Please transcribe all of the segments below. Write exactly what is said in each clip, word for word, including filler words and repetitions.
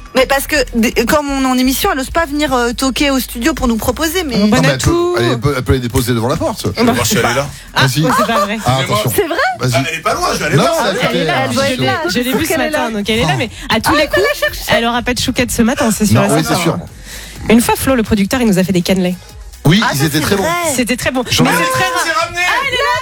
Mais parce que d- comme on est en émission, elle n'ose pas venir euh, toquer au studio pour nous proposer. Mais Non, mais elle, peut, Natou. elle, peut, elle peut les déposer devant la porte. Je vais voir si elle est là. Ah, Vas-y. oh, c'est pas vrai. Ah, attention. c'est vrai. Vas-y. Ah, elle est pas loin, je vais aller Non, voir. elle, elle est là, elle doit être là. Je l'ai vue ce qu'elle est matin, là. donc elle est là, mais à tous les coups, elle aura pas de chouquette ce matin, c'est sûr. Non, et oui, certain. c'est sûr. Une fois, Flo, le producteur, il nous a fait des cannelés. Oui, Ah, ils ça, étaient c'est très bons. vrai. C'était très bon. J'en ai- Mais c'est très C'est rare. ramené.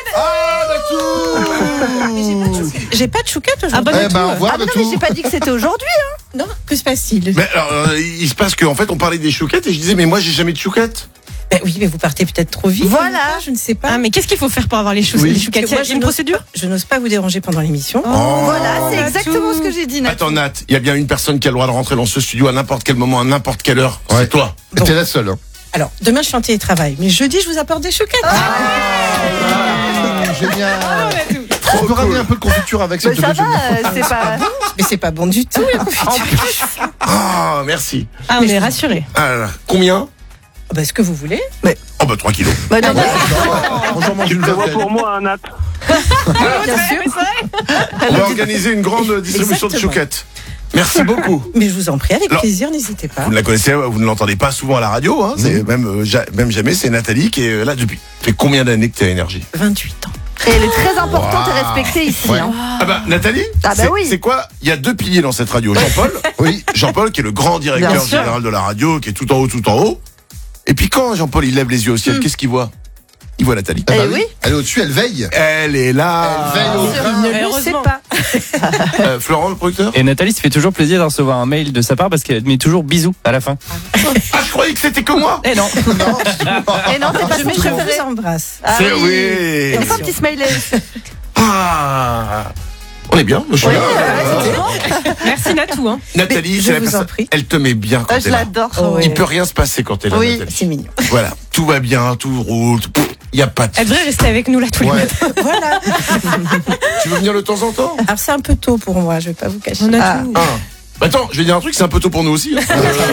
Ah, Natou. J'ai pas de chouquette aujourd'hui. Ah, bah, Eh ben, au revoir, Ah mais non, Natou. mais j'ai pas dit que c'était aujourd'hui. non, que se passe-t-il? Mais alors, euh, il se passe qu'en fait, on parlait des chouquettes et je disais, mais moi, j'ai jamais de chouquettes. Ben oui, mais vous partez peut-être trop vite. Voilà. Je ne sais pas. Ah, mais qu'est-ce qu'il faut faire pour avoir les, chou- Oui. les chouquettes? Il y a Moi, je une n'ose procédure? pas- Je n'ose pas vous déranger pendant l'émission. Oh. Voilà, c'est Natou. exactement ce que j'ai dit. Natou. Attends, Nat, il y a bien une personne qui a le droit de rentrer dans ce studio à n'importe quel moment, à n'importe quelle heure. Ouais. C'est toi. Bon. T'es la seule. hein. Alors, demain, je suis en télétravail. Mais jeudi, je vous apporte des chouquettes. Ah, génial. Trop On peut ramener cool. un peu de confiture avec, Mais s'il te ça plaît, va, Julien. euh, c'est pas. Mais c'est pas bon du tout, la confiture. Ah, merci. Ah, on est rassurés. Ah, là, là. Combien? Ah bah, ce que vous voulez. Oh, bah, trois kilos. Bah, non, mais- Bonjour, mange Tu une le prévois cocktail. pour moi, hein, Nat. Bien sûr. On va organiser une grande distribution de Exactement. chouquettes. Merci beaucoup. Mais je vous en prie, avec Alors, plaisir, n'hésitez pas. Vous ne la connaissez, vous ne l'entendez pas souvent à la radio, hein. C'est même, euh, ja- même jamais, c'est Nathalie qui est euh, là depuis. Ça fait combien d'années que tu as énergie? vingt-huit ans. Et elle est très importante et respectée ici. Ouais. hein. Ah bah, Nathalie? Ah bah c'est, oui. c'est quoi? Il y a deux piliers dans cette radio. Jean-Paul. Oui. Jean-Paul qui est le grand directeur Bien sûr. général de la radio, qui est tout en haut, tout en haut. Et puis quand Jean-Paul il lève les yeux au ciel, qu'est-ce qu'il voit? Il voit Nathalie. Ah bah Eh oui. Elle est au-dessus, elle veille. Elle est là. Elle veille au Je grain. ne le sais heureusement. pas. Euh, Florent, le producteur? Et Nathalie se fait toujours plaisir de recevoir un mail de sa part parce qu'elle met toujours bisous à la fin. Ah, je croyais que c'était que moi. Eh non. Non, Et non, c'est pas Je, son mets, je préféré. vous embrasse. Ah C'est oui. oui. Et enfin, un petit smiley. Ah. On est bien, monsieur. Oui, ouais, effectivement. Merci Natou. Hein. Nathalie, Mais je c'est la vous en personne. prie. Elle te met bien quand Ah, t'es je là. l'adore. Oh, ouais. Il peut rien se passer quand t'es là, Oui. Nathalie. C'est mignon. Voilà, tout va bien, tout roule, il y a pas de. Elle devrait rester avec nous là tous les Ouais. matins. Voilà. Tu veux venir de temps en temps? Alors, c'est un peu tôt pour moi, je vais pas vous cacher. On a Ah. tout. Ah. Bah attends, je vais dire un truc, c'est un peu tôt pour nous aussi. hein.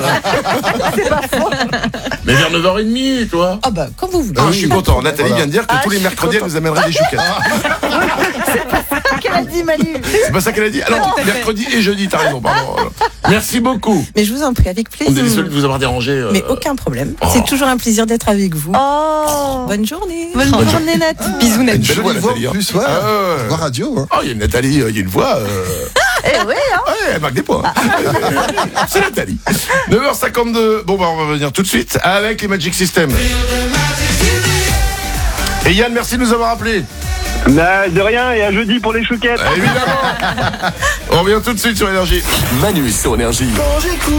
Mais vers neuf heures trente, toi. Ah bah, quand vous voulez. Ah, je suis content. Nathalie Voilà. vient de dire que Ah, tous les je suis mercredis, elle content. nous amènerait des chouquettes. Qu'elle a dit, Manu. C'est pas ça qu'elle a dit? Alors, mercredi et jeudi, t'as raison, pardon. Merci beaucoup. Mais je vous en prie, avec On est plaisir. désolé de vous avoir dérangé. euh, Mais aucun problème. Oh. C'est toujours un plaisir d'être avec vous. Oh. Bonne journée. Bonne journée, Nat. Bisous Une Natou. belle voix, jolie voix en Nathalie. hein. plus, ouais. Ah, ouais. Voix radio. Hein. Oh, il y a une Nathalie, il y a une voix. euh, Eh oui, hein. Ouais, elle marque des points. C'est Nathalie. neuf heures cinquante-deux. Bon, bah, on va venir tout de suite avec les Magic System. Et Yann, merci de nous avoir appelés. Nah, de rien, et à jeudi pour les chouquettes. Évidemment. On revient tout de suite sur Énergie. Manu sur Énergie.